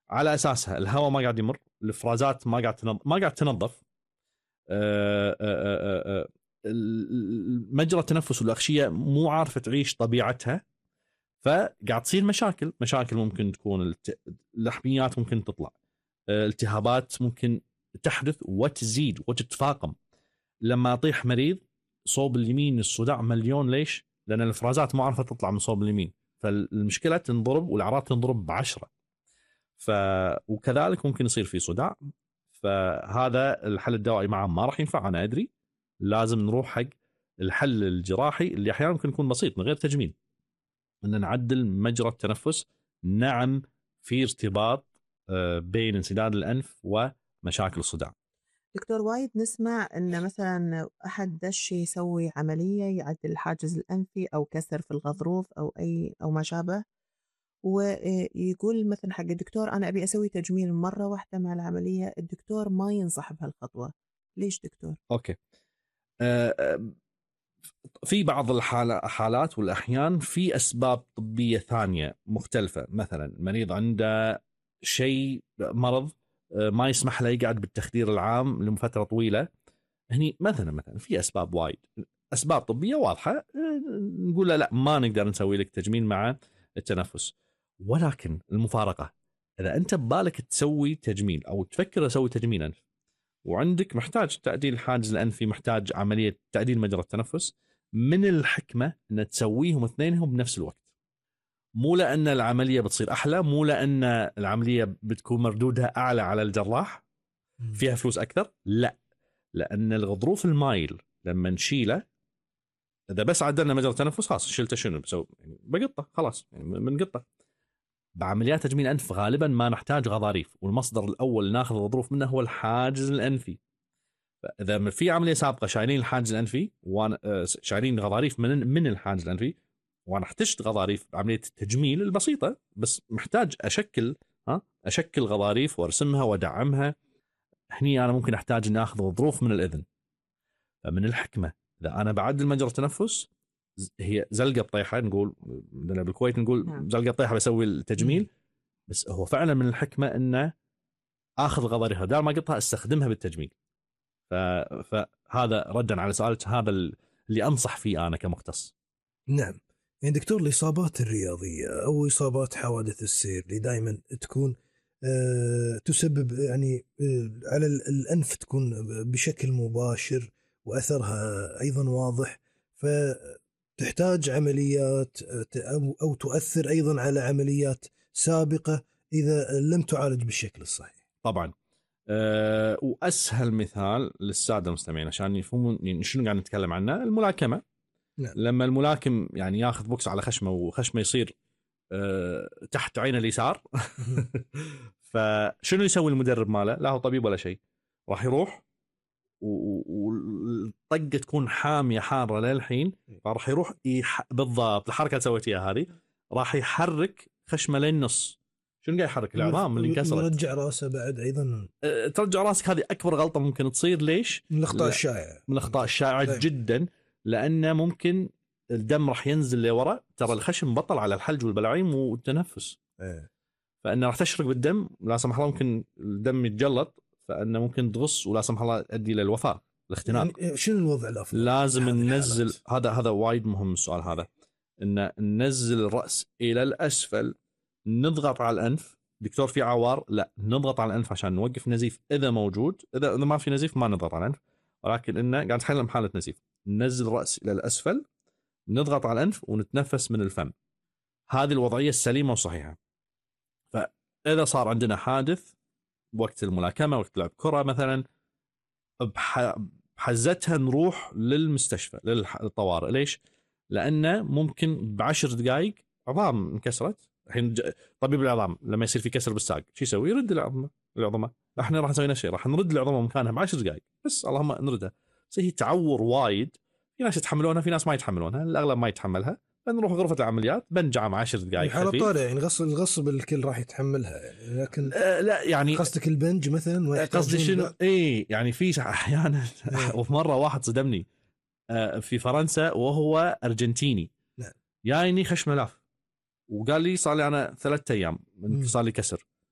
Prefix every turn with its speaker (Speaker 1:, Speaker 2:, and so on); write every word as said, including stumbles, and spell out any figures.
Speaker 1: على اساسها الهواء ما قاعد يمر، الافرازات ما قاعد تنظف ما قاعد تنظف أه أه أه مجرى التنفس والاغشيه مو عارفه تعيش طبيعتها، فقاعد تصير مشاكل مشاكل ممكن تكون الت... اللحميات ممكن تطلع، التهابات ممكن تحدث وتزيد وتتفاقم. لما اطيح مريض صوب اليمين الصداع مليون، ليش؟ لان الافرازات ما عارفه تطلع من صوب اليمين، فالمشكله تنضرب والاعراض تنضرب بعشرة. ف وكذلك ممكن يصير في صداع. فهذا الحل الدوائي معه ما راح ينفع، انا ادري. لازم نروح حق الحل الجراحي اللي احيانا ممكن يكون بسيط من غير تجميل، ان نعدل مجرى التنفس. نعم في ارتباط بين انسداد الانف ومشاكل الصداع.
Speaker 2: دكتور، وايد نسمع ان مثلا احد دش يسوي عمليه يعدل الحاجز الانفي او كسر في الغضروف او اي او ما شابه، ويقول مثلا حق الدكتور انا ابي اسوي تجميل مره واحده مع العمليه، الدكتور ما ينصح بهالخطوه. ليش دكتور؟
Speaker 1: اوكي. أه في بعض الحالات والاحيان في اسباب طبيه ثانيه مختلفه، مثلا المريض عنده شيء مرض ما يسمح له يقعد بالتخدير العام لفتره طويله. هني مثلا مثلا في اسباب وايد، اسباب طبيه واضحه نقول له لا ما نقدر نسوي لك تجميل مع التنفس. ولكن المفارقه، اذا انت ببالك تسوي تجميل او تفكر تسوي تجميل انف وعندك محتاج تعديل الحاجز الانفي، محتاج عمليه تعديل مجرى التنفس، من الحكمه ان تسويهم اثنينهم بنفس الوقت. مو لان العمليه بتصير احلى، مو لان العمليه بتكون مردودها اعلى على الجراح فيها فلوس اكثر، لا، لان الغضروف المايل لما نشيله، اذا بس عدلنا مجرى التنفس خلاص شلته، شنو بسوي؟ يعني بقطه خلاص، يعني بنقطه. بعمليات تجميل انف غالبا ما نحتاج غضاريف، والمصدر الاول ناخذ الغضروف منه هو الحاجز الانفي. فاذا في عمليه سابقه شايلين الحاجز الانفي وانا شايلين غضاريف من من الحاجز الانفي، وانا احتجت غضاريف بعمليه التجميل البسيطه، بس محتاج اشكل ها اشكل غضاريف وارسمها وادعمها، هني انا ممكن احتاج اني اخذ غضروف من الاذن. فمن الحكمه اذا انا بعدل مجرى التنفس، هي زلقه بطيحه، نقول لنا بالكويت نقول زلقه بطيحه بسوي التجميل، بس هو فعلا من الحكمه انه اخذ غضاريف بدل ما اقطها استخدمها بالتجميل. فهذا ردا على سؤالك، هذا اللي انصح فيه انا كمختص.
Speaker 3: نعم. يعني دكتور، الاصابات الرياضيه او اصابات حوادث السير اللي دائما تكون أه تسبب يعني أه على الانف تكون بشكل مباشر واثرها ايضا واضح، فتحتاج عمليات او او تؤثر ايضا على عمليات سابقه اذا لم تعالج بالشكل الصحيح.
Speaker 1: طبعا. أه واسهل مثال للساده المستمعين عشان يفهمون يعني شنو قاعد نتكلم عنه، الملاكمه.
Speaker 3: نعم.
Speaker 1: لما الملاكم يعني ياخذ بوكس على خشمه وخشمه يصير أه تحت عينه اليسار فشنو يسوي المدرب ماله؟ لا هو طبيب ولا شيء، راح يروح والطقه تكون حاميه حاره للحين، فراح يروح يح... بالضبط الحركه اللي سويتيها هذه، راح يحرك خشمه للنص. شنو قاعد يحرك؟ العظام اللي انكسرت.
Speaker 3: يرجع راسه بعد ايضا.
Speaker 1: أه ترجع راسك، هذه اكبر غلطه ممكن تصير. ليش؟
Speaker 3: من الاخطاء الشائعه.
Speaker 1: من الاخطاء الشائعه جدا، لانه ممكن الدم راح ينزل لورا. ترى الخشم بطل على الحلج والبلاعيم والتنفس،
Speaker 3: ايه.
Speaker 1: فانه راح تشرق بالدم، لا سمح الله ممكن الدم يتجلط، فانه ممكن تغص ولا سمح الله تؤدي الى الوفاه، الاختناق.
Speaker 3: يعني شنو الوضع الافضل؟
Speaker 1: لازم ننزل، هذا هذا وايد مهم السؤال هذا، ان ننزل الراس الى الاسفل، نضغط على الانف. دكتور في عوار؟ لا، نضغط على الانف عشان نوقف نزيف اذا موجود. اذا ما في نزيف ما نضغط على الانف، ولكن انه قاعد نحل حاله نزيف، ننزل الراس الى الاسفل، نضغط على الانف ونتنفس من الفم. هذه الوضعيه السليمه وصحيحه. فاذا صار عندنا حادث وقت الملاكمه، وقت لعب كره مثلا، بحزتها نروح للمستشفى للطوارئ. ليش؟ لانه ممكن بعشر دقائق عظام انكسرت. الحين طبيب العظام لما يصير في كسر بالساق شو يسوي؟ يرد العظمه العظمه احنا راح نسوي نفس الشيء، راح نرد العظمه مكانها بعشر دقائق بس، اللهم نردها. بس هي تعور وايد، في ناس يتحملونها في ناس ما يتحملونها، الاغلب ما يتحملها، فنروح غرفه العمليات بنجعم عشر دقائق
Speaker 3: حاله طارئه. يعني غص الغصب الكل راح يتحملها يعني، لكن
Speaker 1: آه لا يعني
Speaker 3: قصدك البنج مثلا؟
Speaker 1: قصدي شنو؟ اي يعني في احيانا وفي مره واحد صدمني آه في فرنسا وهو ارجنتيني،
Speaker 3: نعم.
Speaker 1: جايني خشم لاف وقال لي صار لي انا ثلاثة ايام صار لي كسر.